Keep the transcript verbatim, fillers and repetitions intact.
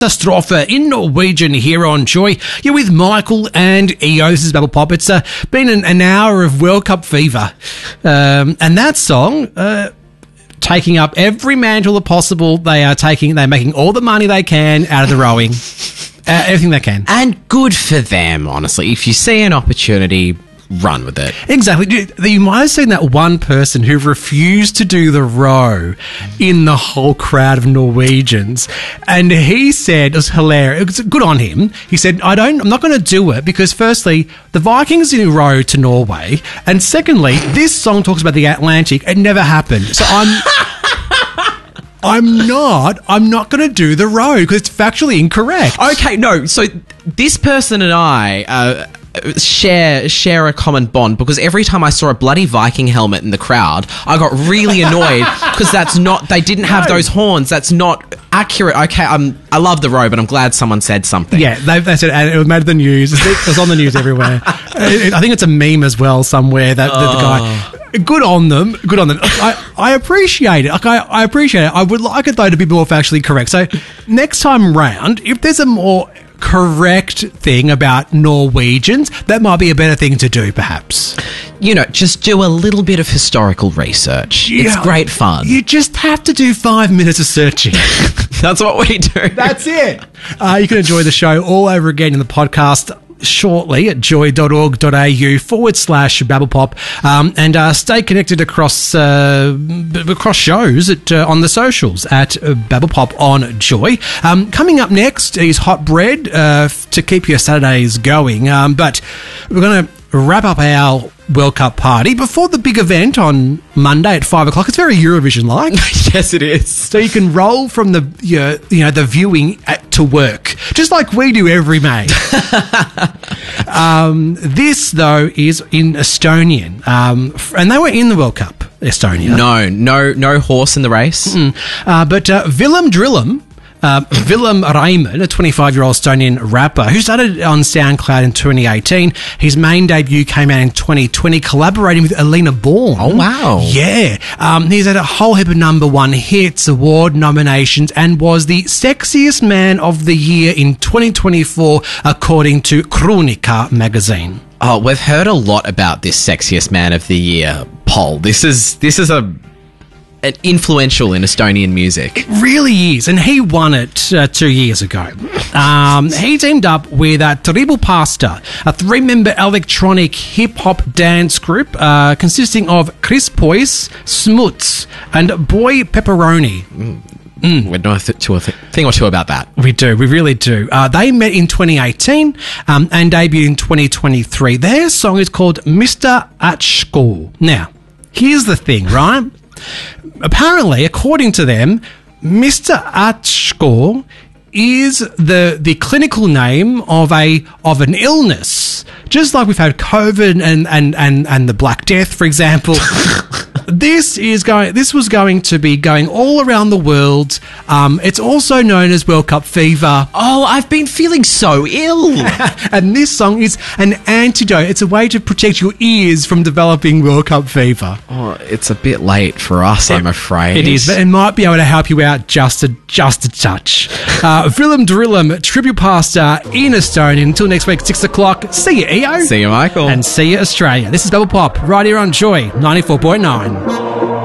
Katastrofe in Norwegian here on Joy. You're with Michael and E O. This is Bubble Pop. It's uh, been an, an hour of World Cup fever. Um, and that song, uh, taking up every mantle possible. They are taking, they're making all the money they can out of the rowing. uh, everything they can. And good for them, honestly. If you see an opportunity, run with it. Exactly. You might have seen that one person who refused to do the row in the whole crowd of Norwegians. And he said, it was hilarious. It was good on him. He said, I don't, I'm not going to do it because firstly, the Vikings didn't row to Norway. And secondly, this song talks about the Atlantic. It never happened. So I'm... I'm not, I'm not going to do the row because it's factually incorrect. Okay, no. So this person and I... Uh, share share a common bond because every time I saw a bloody Viking helmet in the crowd, I got really annoyed because that's not, they didn't have no. those horns. That's not accurate. Okay, I'm, I love the row, but I'm glad someone said something. Yeah, they, they said, and it made the news. It was on the news everywhere. I think it's a meme as well somewhere that, that oh. the guy... Good on them. Good on them. I, I appreciate it. Like I, I appreciate it. I would like it though to be more factually correct. So next time round, if there's a more correct thing about Norwegians, that might be a better thing to do, perhaps. You know, just do a little bit of historical research. Yeah, it's great fun. You just have to do five minutes of searching. That's what we do. That's it. Uh, you can enjoy the show all over again in the podcast shortly at joy.org.au forward slash babblepop um, and uh, stay connected across uh, b- across shows at, uh, on the socials at uh, babblepop on Joy. Um, coming up next is Hot Bread uh, f- to keep your Saturdays going, um, but we're going to wrap up our World Cup party before the big event on Monday at five o'clock. It's very Eurovision-like. Yes, it is. So you can roll from the you know, you know the viewing at, to work, just like we do every May. um, this, though, is in Estonian, um, and they were in the World Cup, Estonia. No, no, no horse in the race. Mm. Uh, but uh, Willem Drillem, Uh, Willem Reimann, a twenty-five-year-old Estonian rapper who started on SoundCloud in twenty eighteen. His main debut came out in twenty twenty, collaborating with Alina Born. Oh, wow. Yeah. Um, he's had a whole heap of number one hits, award nominations, and was the sexiest man of the year in twenty twenty-four, according to Kronika magazine. Oh, we've heard a lot about this sexiest man of the year poll. This is this is a... an influential in Estonian music. It really is, and he won it uh, two years ago. Um, he teamed up with uh, Tribu Pasta, a three-member electronic hip-hop dance group uh, consisting of Chris Poise, Smuts, and Boy Pepperoni. Mm. Mm. We know a, th- to a th- thing or two about that. We do, we really do. Uh, they met in twenty eighteen um, and debuted in twenty twenty-three. Their song is called Mister Atschko. Now, here's the thing, right? Apparently, according to them, Mister Atschko is the the clinical name of a of an illness. Just like we've had COVID and and, and, and the Black Death, for example. This is going. This was going to be going all around the world. Um, it's also known as World Cup fever. Oh, I've been feeling so ill. And this song is an antidote. It's a way to protect your ears from developing World Cup fever. Oh, it's a bit late for us, it, I'm afraid. It is, but it might be able to help you out just a just a touch. Uh, Willem Drillem, Tribute Pasta in Estonia. Until next week, six o'clock. See you, E O. See you, Michael. And see you, Australia. This is Bubble Pop, right here on Joy ninety-four point nine.